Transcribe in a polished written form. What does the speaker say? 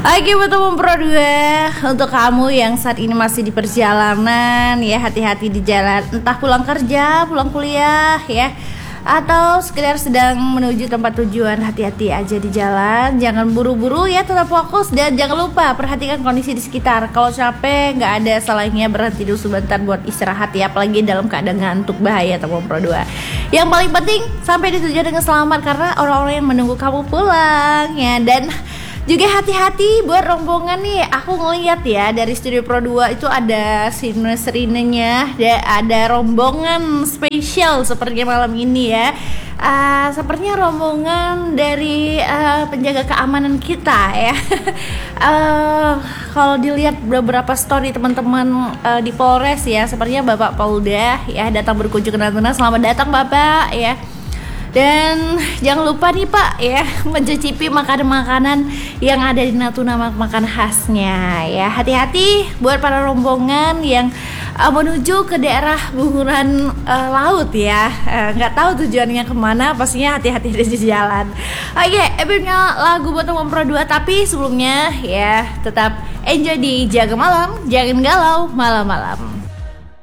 Oke, buat teman Pro 2, untuk kamu yang saat ini masih di perjalanan ya, hati-hati di jalan, entah pulang kerja, pulang kuliah ya, atau sekedar sedang menuju tempat tujuan. Hati-hati aja di jalan, jangan buru-buru ya, tetap fokus dan jangan lupa perhatikan kondisi di sekitar. Kalau capek, nggak ada salahnya berhenti dulu sebentar buat istirahat ya, apalagi dalam keadaan ngantuk, bahaya teman Pro 2. Yang paling penting sampai di tujuan dengan selamat, karena orang-orang yang menunggu kamu pulang ya. Dan juga hati-hati buat rombongan nih. Aku ngeliat ya dari Studio Pro 2 itu ada sirine-sirinenya, ada rombongan spesial seperti malam ini ya. Sepertinya rombongan dari penjaga keamanan kita ya. Kalau dilihat beberapa story teman-teman di Polres ya, sepertinya Bapak Polda ya datang berkunjung ke Natuna. Selamat datang Bapak ya. Dan jangan lupa nih Pak ya, mencicipi makanan-makanan yang ada di Natuna, makan khasnya ya. Hati-hati buat para rombongan yang menuju ke daerah Bunguran laut ya. Nggak tahu tujuannya kemana, pastinya hati-hati di jalan. Oke, episode lagu buat teman Pro 2, tapi sebelumnya ya tetap enjoy di Jaga Malam, jangan galau malam-malam.